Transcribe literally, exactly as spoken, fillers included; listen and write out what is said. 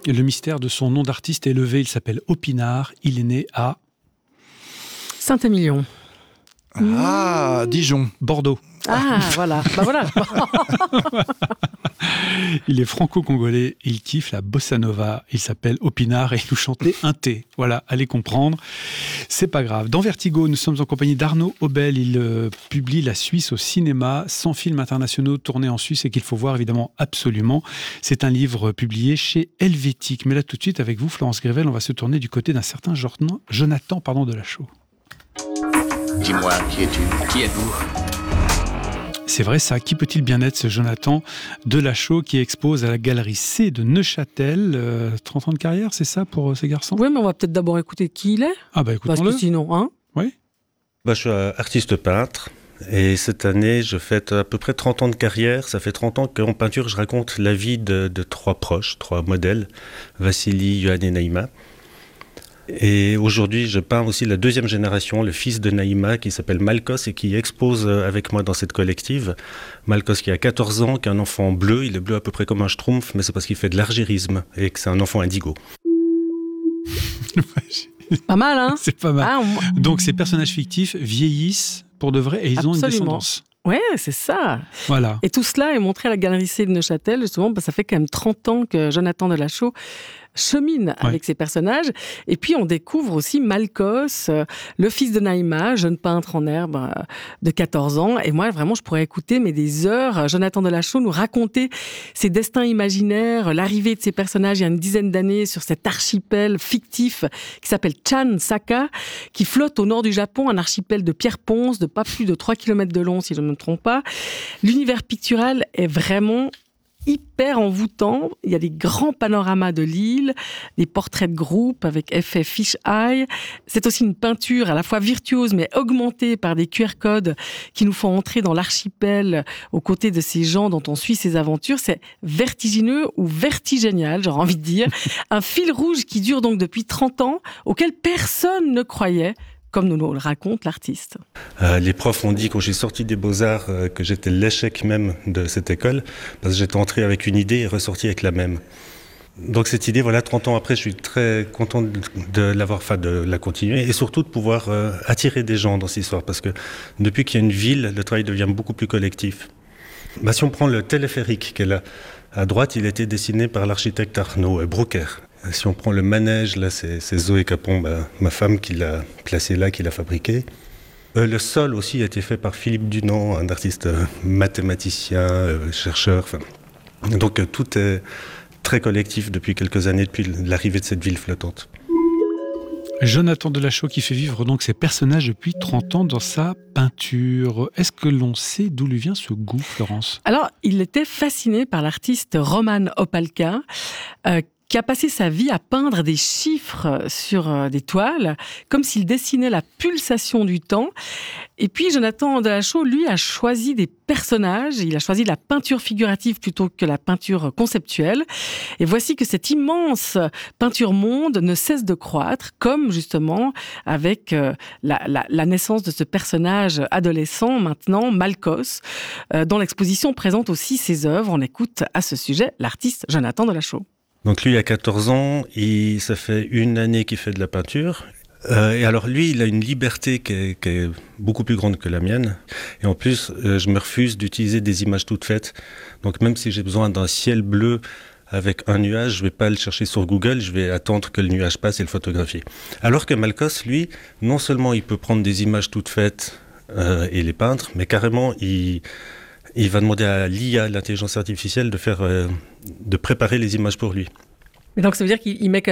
Le mystère de son nom d'artiste est levé. Il s'appelle Opinard. Il est né à... Saint-Émilion. Ah, Dijon. Bordeaux. Ah, voilà. Bah voilà. Il est franco-congolais, il kiffe la bossa nova, il s'appelle Opinard et il nous chantait un thé. Voilà, allez comprendre, c'est pas grave. Dans Vertigo, nous sommes en compagnie d'Arnaud Aubel, il euh, publie La Suisse au cinéma, cent films internationaux tournés en Suisse et qu'il faut voir évidemment absolument. C'est un livre publié chez Helvétique. Mais là tout de suite avec vous, Florence Grével, on va se tourner du côté d'un certain Jonathan pardon, Delachaux. Dis-moi, qui es-tu ? Qui êtes-vous ? C'est vrai ça, qui peut-il bien être ce Jonathan Delachaux qui expose à la galerie C de Neuchâtel, euh, trente ans de carrière, c'est ça pour euh, ces garçons ? Oui, mais on va peut-être d'abord écouter qui il est. Ah bah écoutons-le. Parce que sinon, hein ? Oui. Bah, je suis artiste peintre et cette année je fête à peu près trente ans de carrière. Ça fait trente ans qu'en peinture je raconte la vie de, de trois proches, trois modèles, Vassili, Johan et Naïma. Et aujourd'hui, je peins aussi la deuxième génération, le fils de Naïma, qui s'appelle Malkos et qui expose avec moi dans cette collective. Malkos qui a quatorze ans, qui est un enfant bleu. Il est bleu à peu près comme un schtroumpf, mais c'est parce qu'il fait de l'argyrisme et que c'est un enfant indigo. Pas mal, hein ? C'est pas mal. Ah, on... Donc, ces personnages fictifs vieillissent pour de vrai et ils Absolument. ont une descendance. Ouais, c'est ça. Voilà. Et tout cela est montré à la galerie C de Neuchâtel, justement, parce que ça fait quand même trente ans que Jonathan Delachaux chemine ouais. avec ces personnages. Et puis, on découvre aussi Malkos, euh, le fils de Naïma, jeune peintre en herbe euh, de quatorze ans. Et moi, vraiment, je pourrais écouter, mais des heures, Jonathan Delachaux nous raconter ses destins imaginaires, l'arrivée de ces personnages il y a une dizaine d'années sur cet archipel fictif qui s'appelle Chan Saka, qui flotte au nord du Japon, un archipel de pierre ponce, de pas plus de trois kilomètres de long, si je ne me trompe pas. L'univers pictural est vraiment hyper envoûtant. Il y a des grands panoramas de l'île, des portraits de groupe avec effet fish eye. C'est aussi une peinture à la fois virtuose mais augmentée par des Q R codes qui nous font entrer dans l'archipel aux côtés de ces gens dont on suit ces aventures. C'est vertigineux ou vertigénial, j'aurais envie de dire. Un fil rouge qui dure donc depuis trente ans, auquel personne ne croyait, comme nous le raconte l'artiste. Euh, les profs ont dit quand j'ai sorti des Beaux-Arts euh, que j'étais l'échec même de cette école, parce que j'étais entré avec une idée et ressorti avec la même. Donc cette idée, voilà, trente ans après, je suis très content de, de l'avoir, enfin de la continuer, et surtout de pouvoir euh, attirer des gens dans cette histoire, parce que depuis qu'il y a une ville, le travail devient beaucoup plus collectif. Bah, si on prend le téléphérique qui est là, à droite, il a été dessiné par l'architecte Arnaud Broker. Si on prend le manège, là, c'est, c'est Zoé Capon, bah, ma femme, qui l'a placé là, qui l'a fabriqué. Euh, le sol aussi a été fait par Philippe Dunant, un artiste euh, mathématicien, euh, chercheur. Fin. Donc euh, tout est très collectif depuis quelques années, depuis l'arrivée de cette ville flottante. Jonathan Delachaux qui fait vivre donc ses personnages depuis trente ans dans sa peinture. Est-ce que l'on sait d'où lui vient ce goût, Florence ? Alors, il était fasciné par l'artiste Roman Opalka, euh, qui a passé sa vie à peindre des chiffres sur des toiles, comme s'il dessinait la pulsation du temps. Et puis, Jonathan Delachaux, lui, a choisi des personnages. Il a choisi la peinture figurative plutôt que la peinture conceptuelle. Et voici que cette immense peinture monde ne cesse de croître, comme justement avec la, la, la naissance de ce personnage adolescent, maintenant, Malkos, dont l'exposition présente aussi ses œuvres. On écoute à ce sujet l'artiste Jonathan Delachaux. Donc lui, il a quatorze ans, et ça fait une année qu'il fait de la peinture. Euh, et alors lui, il a une liberté qui est, qui est beaucoup plus grande que la mienne. Et en plus, euh, je me refuse d'utiliser des images toutes faites. Donc même si j'ai besoin d'un ciel bleu avec un nuage, je ne vais pas le chercher sur Google, je vais attendre que le nuage passe et le photographier. Alors que Malkos, lui, non seulement il peut prendre des images toutes faites euh, et les peindre, mais carrément, il... Il va demander à l'I A, l'intelligence artificielle, de faire, euh, de préparer les images pour lui. Mais donc ça veut dire qu'il met